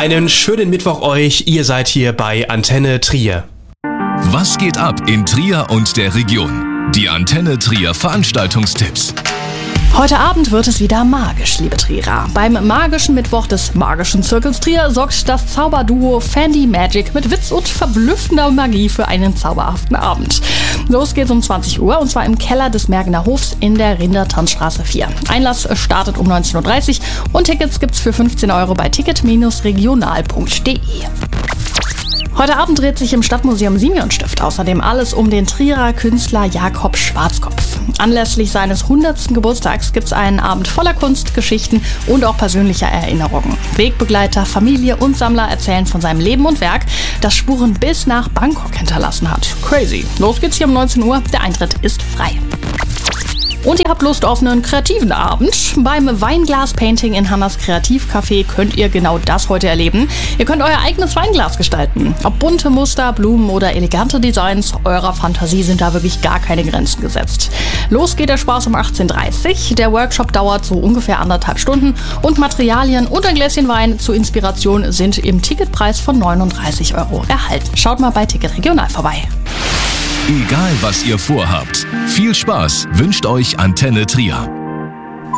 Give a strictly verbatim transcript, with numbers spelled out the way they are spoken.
Einen schönen Mittwoch euch, ihr seid hier bei Antenne Trier. Was geht ab in Trier und der Region? Die Antenne Trier Veranstaltungstipps. Heute Abend wird es wieder magisch, liebe Trierer. Beim magischen Mittwoch des Magischen Zirkels Trier sorgt das Zauberduo Fandy Magic mit Witz und verblüffender Magie für einen zauberhaften Abend. Los geht's um zwanzig Uhr und zwar im Keller des Mergener Hofs in der Rindertannstraße vier. Einlass startet um neunzehn Uhr dreißig und Tickets gibt's für fünfzehn Euro bei ticket regional punkt de. Heute Abend dreht sich im Stadtmuseum Simeonstift außerdem alles um den Trierer Künstler Jakob Schwarzkopf. Anlässlich seines hundertsten Geburtstags gibt's einen Abend voller Kunst, Geschichten und auch persönlicher Erinnerungen. Wegbegleiter, Familie und Sammler erzählen von seinem Leben und Werk, das Spuren bis nach Bangkok hinterlassen hat. Crazy. Los geht's hier um neunzehn Uhr. Der Eintritt ist frei. Und ihr habt Lust auf einen kreativen Abend? Beim Weinglas-Painting in Hannas Kreativcafé könnt ihr genau das heute erleben. Ihr könnt euer eigenes Weinglas gestalten. Ob bunte Muster, Blumen oder elegante Designs, eurer Fantasie sind da wirklich gar keine Grenzen gesetzt. Los geht der Spaß um achtzehn Uhr dreißig. Der Workshop dauert so ungefähr anderthalb Stunden und Materialien und ein Gläschen Wein zur Inspiration sind im Ticketpreis von neununddreißig Euro erhalten. Schaut mal bei Ticket Regional vorbei. Egal was ihr vorhabt, viel Spaß wünscht euch Antenne Trier.